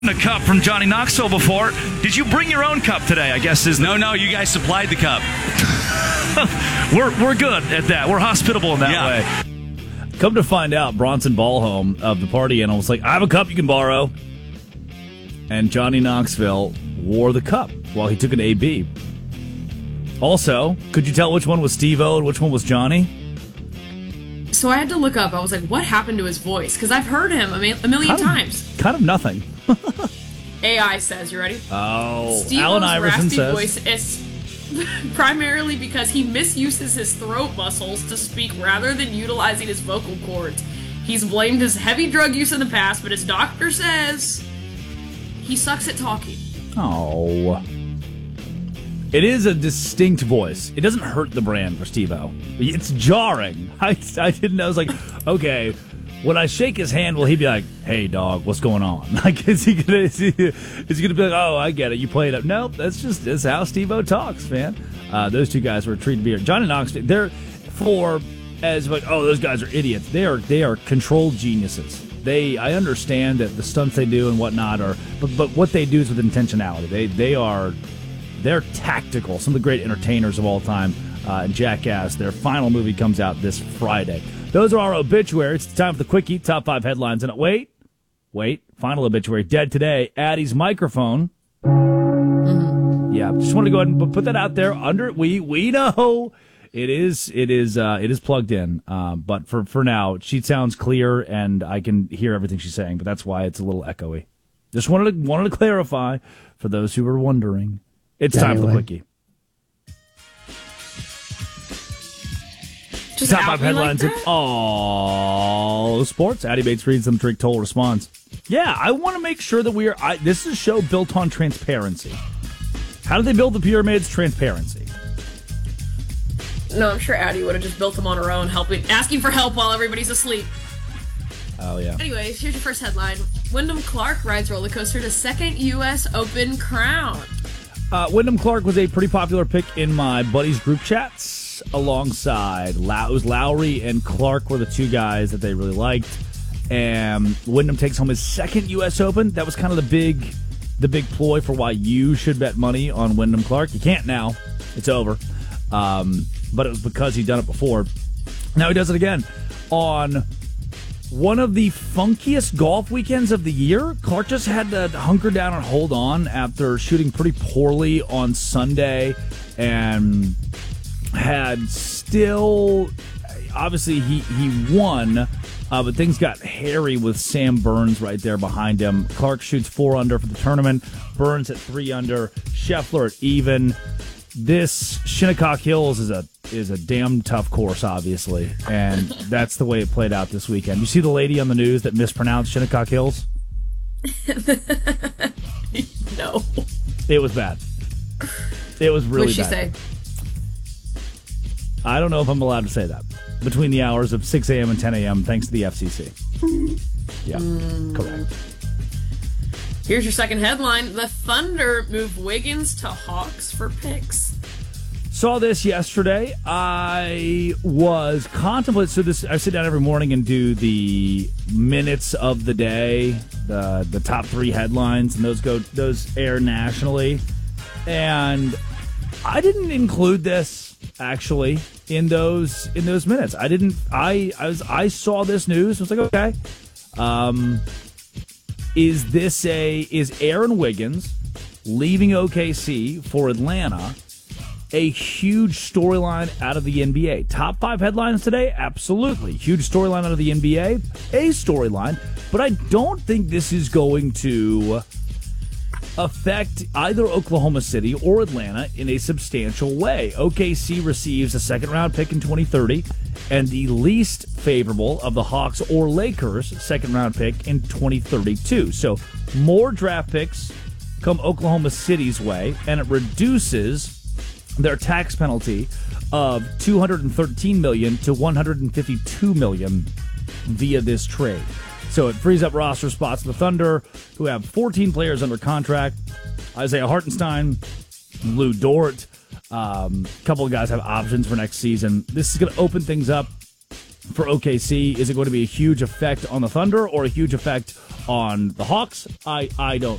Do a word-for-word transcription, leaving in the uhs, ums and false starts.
A cup from Johnny Knoxville before. Did you bring your own cup today? I guess is the- no, no. You guys supplied the cup. we're we're good at that. We're hospitable in that yeah. way. Come to find out, Bronson Ballholm of the Party Animal was like, "I have a cup you can borrow," and Johnny Knoxville wore the cup while he took an A B. Also, could you tell which one was Steve-O and which one was Johnny? So I had to look up. I was like, what happened to his voice? Because I've heard him a, ma- a million kind of, times. Kind of nothing. A I says, you ready? Oh, Steve-O's Allen Iverson raspy says. voice is primarily because he misuses his throat muscles to speak rather than utilizing his vocal cords. He's blamed his heavy drug use in the past, but his doctor says he sucks at talking. Oh. It is a distinct voice. It doesn't hurt the brand for Steve-O. It's jarring. I, I didn't know. I was like, okay, when I shake his hand, will he be like, hey, dog, what's going on? Like, is he gonna, is he, is he gonna be like, oh, I get it, you played it. Nope, that's just that's how Steve-O talks, man. Uh, those two guys were a treat to be here. Johnny Knoxville, they're for, as like, oh, those guys are idiots. They are, they are controlled geniuses. They, I understand that the stunts they do and whatnot are, but, but what they do is with intentionality. They, they are... They're tactical. Some of the great entertainers of all time. Uh, and Jackass, their final movie comes out this Friday. Those are our obituaries. It's time for the Quickie. Top five headlines. And wait, wait. Final obituary. Dead today. Addie's microphone. Mm-hmm. Yeah, just want to go ahead and put that out there. Under we we know it is it is uh, it is plugged in. Uh, but for for now, she sounds clear and I can hear everything she's saying. But that's why it's a little echoey. Just wanted to wanted to clarify for those who were wondering. It's time for the Quickie. Just Top five headlines like in all sports. Addie Bates reads them. Drink Toll responds. Yeah, I want to make sure that we are. I, this is a show built on transparency. How did they build the pyramids? Transparency. No, I'm sure Addie would have just built them on her own, helping, asking for help while everybody's asleep. Oh, yeah. Anyways, here's your first headline. Wyndham Clark rides roller coaster to second U S Open crown. Uh, Wyndham Clark was a pretty popular pick in my buddies' group chats alongside Low- it was Lowry and Clark were the two guys that they really liked. And Wyndham takes home his second U S Open. That was kind of the big the big ploy for why you should bet money on Wyndham Clark. You can't now. It's over. Um, but it was because he'd done it before. Now he does it again on one of the funkiest golf weekends of the year. Clark just had to hunker down and hold on after shooting pretty poorly on Sunday and had still, obviously he, he won, uh, but things got hairy with Sam Burns right there behind him. Clark shoots four under for the tournament, Burns at three under, Scheffler at even. This Shinnecock Hills is a is a damn tough course, obviously, and that's the way it played out this weekend. You see the lady on the news that mispronounced Shinnecock Hills? No. It was bad. It was really What did she bad. say? I don't know if I'm allowed to say that. Between the hours of six a.m. and ten a.m., thanks to the F C C. Yeah, mm. Correct. Here's your second headline. The Thunder move Wiggins to Hawks for picks. Saw this yesterday. I was contemplating. So this, I sit down every morning and do the minutes of the day, the the top three headlines, and those go those air nationally. And I didn't include this actually in those in those minutes. I didn't. I I was I saw this news. I was like, okay. Um, is this a is Aaron Wiggins leaving O K C for Atlanta a huge storyline out of the N B A? Top five headlines today? Absolutely. Huge storyline out of the N B A? A storyline. But I don't think this is going to affect either Oklahoma City or Atlanta in a substantial way. O K C receives a second-round pick in twenty thirty and the least favorable of the Hawks or Lakers second-round pick in twenty thirty-two. So more draft picks come Oklahoma City's way, and it reduces their tax penalty of two hundred thirteen million dollars to one hundred fifty-two million dollars via this trade. So it frees up roster spots for the Thunder, who have fourteen players under contract. Isaiah Hartenstein, Lou Dort, um, a couple of guys have options for next season. This is going to open things up for O K C. Is it going to be a huge effect on the Thunder or a huge effect on the Hawks, I, I don't